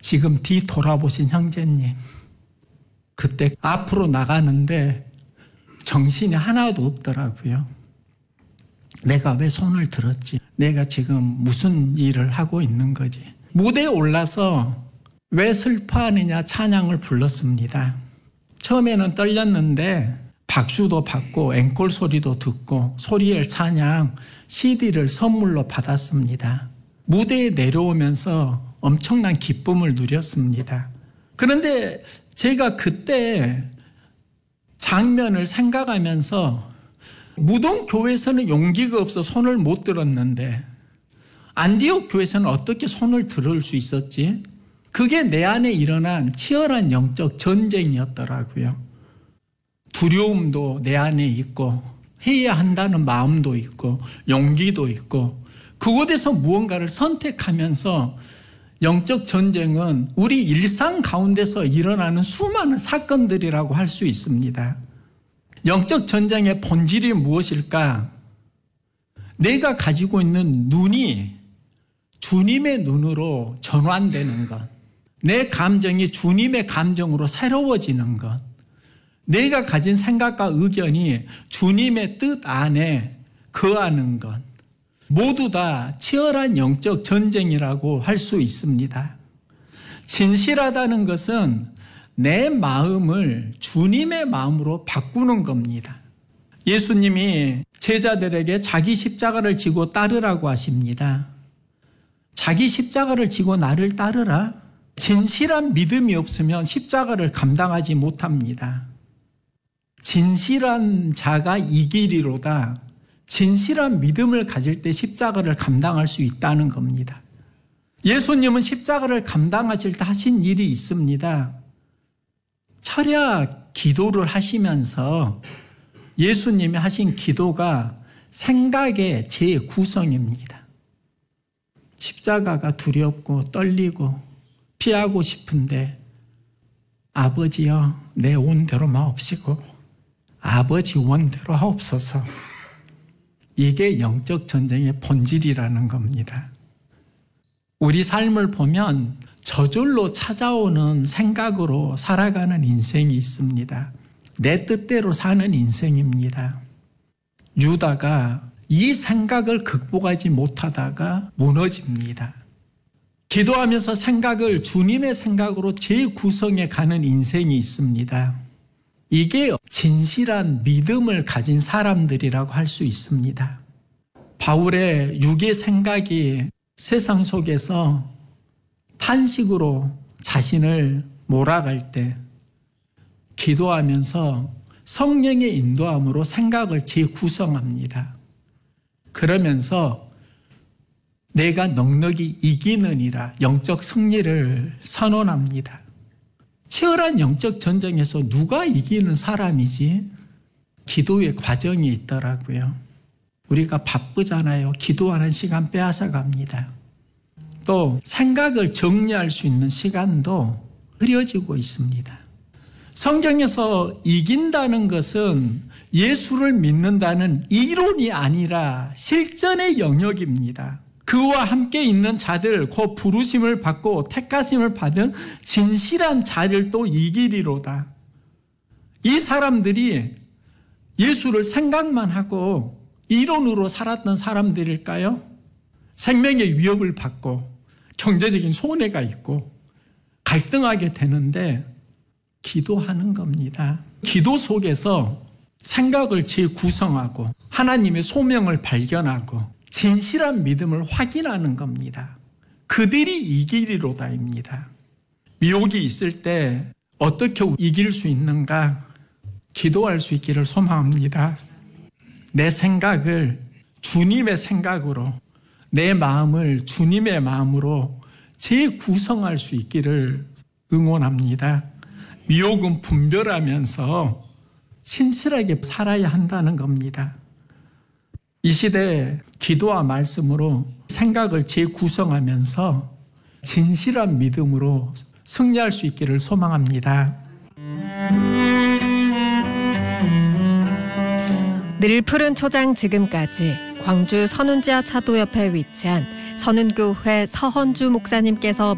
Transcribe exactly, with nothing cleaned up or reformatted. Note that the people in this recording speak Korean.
지금 뒤 돌아보신 형제님, 그때 앞으로 나가는데 정신이 하나도 없더라고요. 내가 왜 손을 들었지? 내가 지금 무슨 일을 하고 있는 거지? 무대에 올라서 왜 슬퍼하느냐 찬양을 불렀습니다. 처음에는 떨렸는데 박수도 받고 앵콜 소리도 듣고 소리엘 찬양 씨디를 선물로 받았습니다. 무대에 내려오면서 엄청난 기쁨을 누렸습니다. 그런데 제가 그때 장면을 생각하면서 무동교회에서는 용기가 없어 손을 못 들었는데 안디옥 교회에서는 어떻게 손을 들을 수 있었지? 그게 내 안에 일어난 치열한 영적 전쟁이었더라고요. 두려움도 내 안에 있고 해야 한다는 마음도 있고 용기도 있고 그곳에서 무언가를 선택하면서 영적 전쟁은 우리 일상 가운데서 일어나는 수많은 사건들이라고 할 수 있습니다. 영적 전쟁의 본질이 무엇일까? 내가 가지고 있는 눈이 주님의 눈으로 전환되는 것, 내 감정이 주님의 감정으로 새로워지는 것, 내가 가진 생각과 의견이 주님의 뜻 안에 거하는 것, 모두 다 치열한 영적 전쟁이라고 할 수 있습니다. 진실하다는 것은 내 마음을 주님의 마음으로 바꾸는 겁니다. 예수님이 제자들에게 자기 십자가를 지고 따르라고 하십니다. 자기 십자가를 지고 나를 따르라. 진실한 믿음이 없으면 십자가를 감당하지 못합니다. 진실한 자가 이기리로다. 진실한 믿음을 가질 때 십자가를 감당할 수 있다는 겁니다. 예수님은 십자가를 감당하실 때 하신 일이 있습니다. 철야 기도를 하시면서 예수님이 하신 기도가 생각의 재구성입니다. 십자가가 두렵고 떨리고 피하고 싶은데 아버지여 내 원대로 마옵시고 아버지 원대로 하옵소서. 이게 영적 전쟁의 본질이라는 겁니다. 우리 삶을 보면 저절로 찾아오는 생각으로 살아가는 인생이 있습니다. 내 뜻대로 사는 인생입니다. 유다가 이 생각을 극복하지 못하다가 무너집니다. 기도하면서 생각을 주님의 생각으로 재구성해 가는 인생이 있습니다. 이게 진실한 믿음을 가진 사람들이라고 할 수 있습니다. 바울의 육의 생각이 세상 속에서 탄식으로 자신을 몰아갈 때 기도하면서 성령의 인도함으로 생각을 재구성합니다. 그러면서 내가 넉넉히 이기느니라 영적 승리를 선언합니다. 치열한 영적 전쟁에서 누가 이기는 사람이지? 기도의 과정이 있더라고요. 우리가 바쁘잖아요. 기도하는 시간 빼앗아 갑니다. 또 생각을 정리할 수 있는 시간도 흐려지고 있습니다. 성경에서 이긴다는 것은 예수를 믿는다는 이론이 아니라 실전의 영역입니다. 그와 함께 있는 자들, 그 부르심을 받고 택하심을 받은 진실한 자를 또 이기리로다. 이 사람들이 예수를 생각만 하고 이론으로 살았던 사람들일까요? 생명의 위협을 받고 경제적인 손해가 있고 갈등하게 되는데 기도하는 겁니다. 기도 속에서 생각을 재구성하고 하나님의 소명을 발견하고 진실한 믿음을 확인하는 겁니다. 그들이 이기리로다입니다. 미혹이 있을 때 어떻게 이길 수 있는가? 기도할 수 있기를 소망합니다. 내 생각을 주님의 생각으로, 내 마음을 주님의 마음으로 재구성할 수 있기를 응원합니다. 미혹은 분별하면서 신실하게 살아야 한다는 겁니다. 이 시대에 기도와 말씀으로 생각을 재구성하면서 진실한 믿음으로 승리할 수 있기를 소망합니다. 늘 푸른 초장 지금까지 광주 선운지하 차도 옆에 위치한 선운교회 서헌주 목사님께서